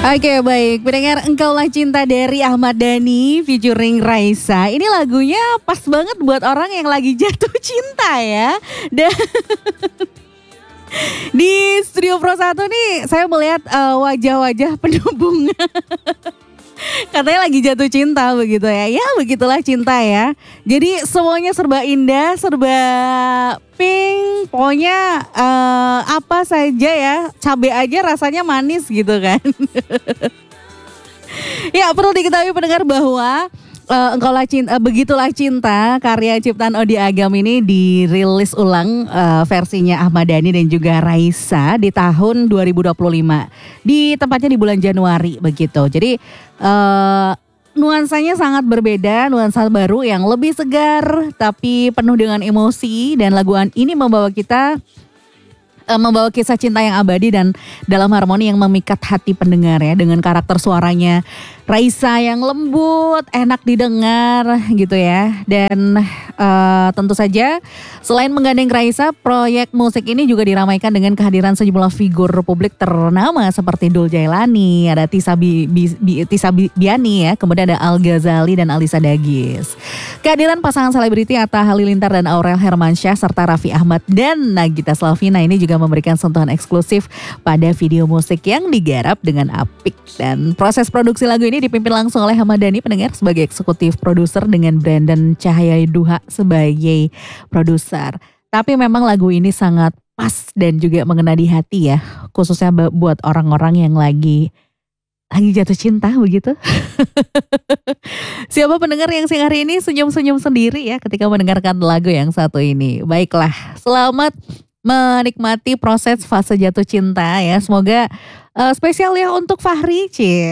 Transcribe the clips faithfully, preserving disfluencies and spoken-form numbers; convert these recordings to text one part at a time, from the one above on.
Oke baik, pendengar Engkaulah Cinta dari Ahmad Dhani featuring Raisa. Ini lagunya pas banget buat orang yang lagi jatuh cinta ya. Dan di Studio Pro satu nih saya melihat uh, wajah-wajah penuh bunga. Katanya lagi jatuh cinta begitu ya. Ya begitulah cinta ya. Jadi semuanya serba indah, serba pink. Pokoknya uh, apa saja ya. Cabai aja rasanya manis gitu kan. Ya perlu diketahui pendengar bahwa uh, Engkaulah Cinta, uh, Begitulah Cinta karya ciptaan Odi Agam ini dirilis ulang uh, versinya Ahmad Dhani dan juga Raisa di tahun dua ribu dua puluh lima. Di tempatnya di bulan Januari begitu. Jadi uh, nuansanya sangat berbeda, nuansa baru yang lebih segar tapi penuh dengan emosi, dan lagu ini membawa kita membawa kisah cinta yang abadi dan dalam harmoni yang memikat hati pendengar ya, dengan karakter suaranya Raisa yang lembut, enak didengar gitu ya. Dan uh, tentu saja selain menggandeng Raisa, proyek musik ini juga diramaikan dengan kehadiran sejumlah figur publik ternama seperti Dul Jailani, ada Tisa, Bi, Bi, Bi, Tisa Biani ya, kemudian ada Al Ghazali dan Alisa Dagis. Kehadiran pasangan selebriti Atta Halilintar dan Aurel Hermansyah serta Raffi Ahmad dan Nagita Slavina ini juga memberikan sentuhan eksklusif pada video musik yang digarap dengan apik. Dan proses produksi lagu ini dipimpin langsung oleh Ahmad Dhani pendengar sebagai eksekutif produser dengan Brandon Cahaya Duha sebagai produser. Tapi memang lagu ini sangat pas dan juga mengena di hati ya, khususnya buat orang-orang yang lagi lagi jatuh cinta begitu. Siapa pendengar yang siang hari ini senyum-senyum sendiri ya ketika mendengarkan lagu yang satu ini. Baiklah, selamat menikmati proses fase jatuh cinta ya. Semoga uh, spesial ya untuk Fahri Cie.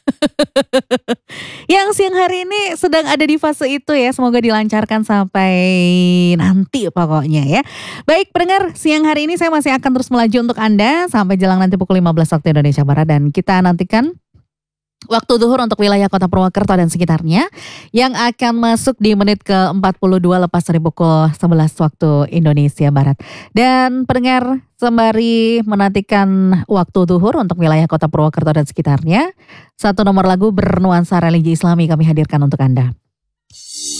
Yang siang hari ini sedang ada di fase itu ya. Semoga dilancarkan sampai nanti pokoknya ya. Baik pendengar, siang hari ini saya masih akan terus melaju untuk Anda sampai jelang nanti pukul lima belas waktu Indonesia Barat. Dan kita nantikan waktu zuhur untuk wilayah Kota Purwokerto dan sekitarnya yang akan masuk di menit ke empat puluh dua lepas dari pukul sebelas waktu Indonesia Barat. Dan pendengar, sembari menantikan waktu zuhur untuk wilayah Kota Purwokerto dan sekitarnya, satu nomor lagu bernuansa religi Islami kami hadirkan untuk Anda.